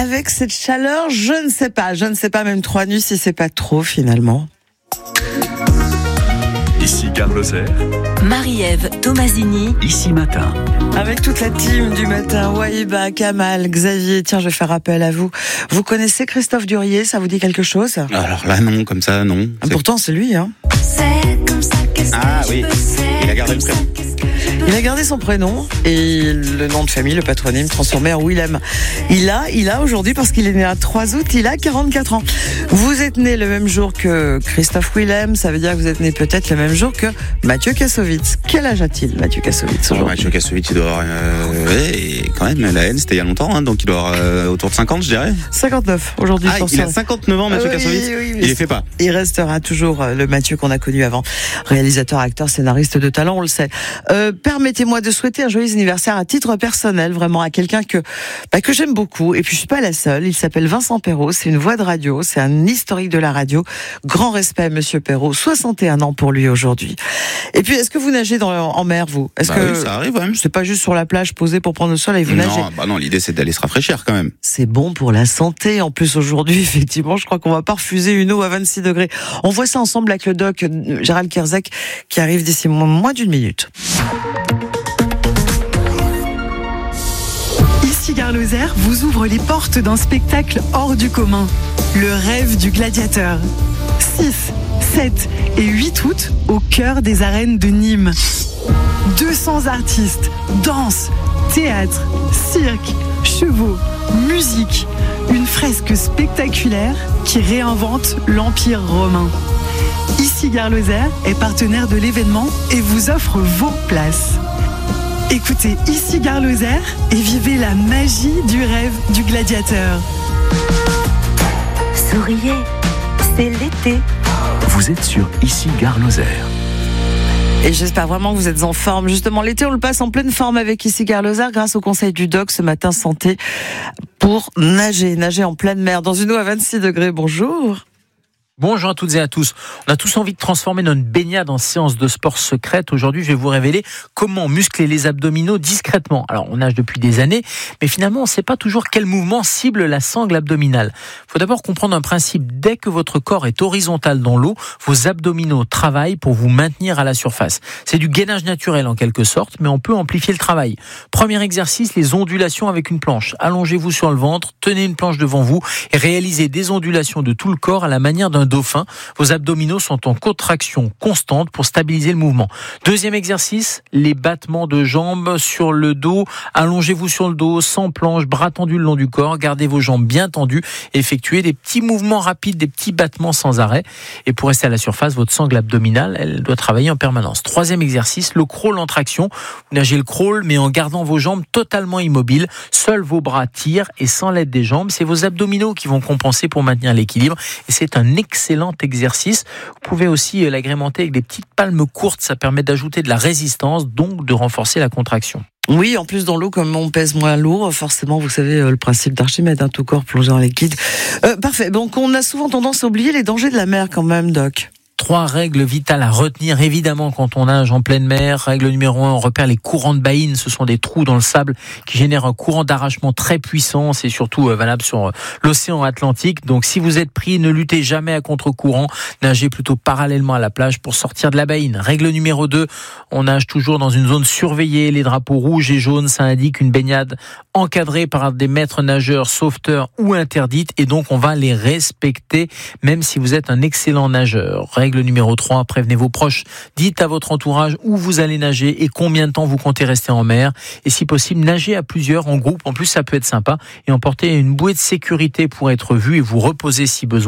avec cette chaleur, je ne sais pas, même 3 nuits si c'est pas trop finalement. Ici Gare Lozère. Marie-Ève Tomasini. Ici Matin. Avec toute la team du matin, Wahiba, Kamal, Xavier. Tiens, je vais faire appel à vous. Vous connaissez Christophe Durier, ça vous dit quelque chose ? Alors là, non, comme ça, non. Pourtant, c'est lui, hein. Ah oui, il a gardé le prénom. Il a gardé son prénom et le nom de famille, le patronyme, transformé en Willem. Il a aujourd'hui, parce qu'il est né à 3 août, il a 44 ans. Vous êtes né le même jour que Christophe Willem, ça veut dire que vous êtes né peut-être le même jour que Mathieu Kassovitz. Quel âge a-t-il, Mathieu Kassovitz, aujourd'hui ? Mathieu Kassovitz, il doit avoir... et quand même, la haine, c'était il y a longtemps, hein, donc il doit avoir autour de 50, je dirais. 59, aujourd'hui. Ah, il a 59 ans, Mathieu Kassovitz. Oui, il les fait pas. Il restera toujours le Mathieu qu'on a connu avant. Réalisateur, acteur, scénariste de talent, on le sait. Permettez-moi de souhaiter un joyeux anniversaire à titre personnel, vraiment à quelqu'un que j'aime beaucoup. Et puis je suis pas la seule. Il s'appelle Vincent Perrault. C'est une voix de radio. C'est un historique de la radio. Grand respect, Monsieur Perrault. 61 ans pour lui aujourd'hui. Et puis, est-ce que vous nagez en mer, vous ? Est-ce que oui, ça arrive, quand même. C'est pas juste sur la plage posé pour prendre le soleil, vous nagez ? Non, l'idée c'est d'aller se rafraîchir quand même. C'est bon pour la santé. En plus, aujourd'hui, effectivement, je crois qu'on va pas refuser une eau à 26 degrés. On voit ça ensemble avec le doc Gérald Kierzek qui arrive d'ici moins d'une minute. Ici Gare Lozère vous ouvre les portes d'un spectacle hors du commun. Le rêve du gladiateur. 6, 7 et 8 août au cœur des arènes de Nîmes. 200 artistes, danse, théâtre, cirque, chevaux, musique. Une fresque spectaculaire qui réinvente l'Empire romain. Ici Gare Lozère est partenaire de l'événement et vous offre vos places. Écoutez Ici Gare Lozère et vivez la magie du rêve du gladiateur. Souriez, c'est l'été. Vous êtes sur Ici Gare Lozère. Et j'espère vraiment que vous êtes en forme. Justement, l'été, on le passe en pleine forme avec Ici Gare Lozère grâce au conseil du doc ce matin santé pour nager en pleine mer dans une eau à 26 degrés. Bonjour. Bonjour à toutes et à tous. On a tous envie de transformer notre baignade en séance de sport secrète. Aujourd'hui, je vais vous révéler comment muscler les abdominaux discrètement. Alors, on nage depuis des années, mais finalement, on ne sait pas toujours quel mouvement cible la sangle abdominale. Il faut d'abord comprendre un principe. Dès que votre corps est horizontal dans l'eau, vos abdominaux travaillent pour vous maintenir à la surface. C'est du gainage naturel en quelque sorte, mais on peut amplifier le travail. Premier exercice, les ondulations avec une planche. Allongez-vous sur le ventre, tenez une planche devant vous et réalisez des ondulations de tout le corps à la manière d'un dauphin. Vos abdominaux sont en contraction constante pour stabiliser le mouvement. Deuxième exercice, les battements de jambes sur le dos. Allongez-vous sur le dos, sans planche, bras tendus le long du corps. Gardez vos jambes bien tendues. Effectuez des petits mouvements rapides, des petits battements sans arrêt. Et pour rester à la surface, votre sangle abdominale, elle doit travailler en permanence. Troisième exercice, le crawl en traction. Vous nagez le crawl, mais en gardant vos jambes totalement immobiles. Seuls vos bras tirent et sans l'aide des jambes, c'est vos abdominaux qui vont compenser pour maintenir l'équilibre. Et c'est un excellent exercice. Vous pouvez aussi l'agrémenter avec des petites palmes courtes. Ça permet d'ajouter de la résistance, donc de renforcer la contraction. Oui, en plus dans l'eau, comme on pèse moins lourd, forcément, vous savez le principe d'Archimède, tout corps plongé dans liquide. Parfait. Donc on a souvent tendance à oublier les dangers de la mer quand même, Doc. 3 règles vitales à retenir, évidemment, quand on nage en pleine mer. Règle numéro 1, on repère les courants de baïne. Ce sont des trous dans le sable qui génèrent un courant d'arrachement très puissant. C'est surtout valable sur l'océan Atlantique. Donc, si vous êtes pris, ne luttez jamais à contre-courant. Nagez plutôt parallèlement à la plage pour sortir de la baïne. Règle numéro 2, on nage toujours dans une zone surveillée. Les drapeaux rouges et jaunes, ça indique une baignade encadrée par des maîtres nageurs, sauveteurs ou interdite. Et donc, on va les respecter, même si vous êtes un excellent nageur. Règle numéro 3, prévenez vos proches. Dites à votre entourage où vous allez nager et combien de temps vous comptez rester en mer. Et si possible, nagez à plusieurs en groupe. En plus, ça peut être sympa. Et emportez une bouée de sécurité pour être vu et vous reposer si besoin.